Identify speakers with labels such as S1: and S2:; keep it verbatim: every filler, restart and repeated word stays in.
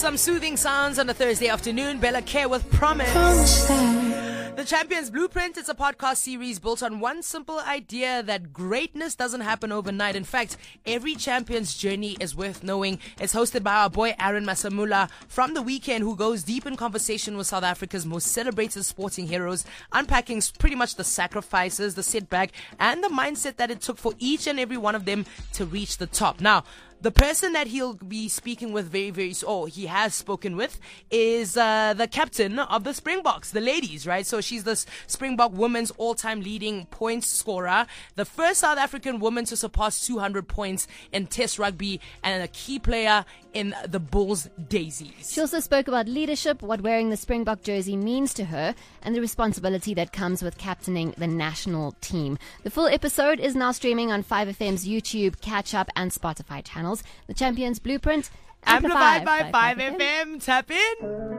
S1: Some soothing sounds on a Thursday afternoon. Bella Care with Promise. The Champions Blueprint is a podcast series built on one simple idea that greatness doesn't happen overnight. In fact, every champion's journey is worth knowing. It's hosted by our boy Aaron Masamula from The Weekend, who goes deep in conversation with South Africa's most celebrated sporting heroes, unpacking pretty much the sacrifices, the setback, and the mindset that it took for each and every one of them to reach the top. Now, the person that he'll be speaking with very, very, or he has spoken with, is uh, the captain of the Springboks, the ladies, right? So she's the Springbok women's all-time leading points scorer, the first South African woman to surpass two hundred points in Test rugby, and a key player in the Bulls Daisies.
S2: She also spoke about leadership, what wearing the Springbok jersey means to her, and the responsibility that comes with captaining the national team. The full episode is now streaming on five F M's YouTube, Catch Up, and Spotify channels. The Champions Blueprint,
S1: amplified by five F M. Tap in.